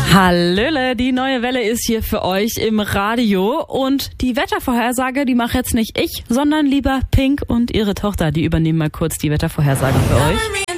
Hallöle, die neue Welle ist hier für euch im Radio und die Wettervorhersage, die mache jetzt nicht ich, sondern lieber Pink und ihre Tochter, die übernehmen mal kurz die Wettervorhersage für euch.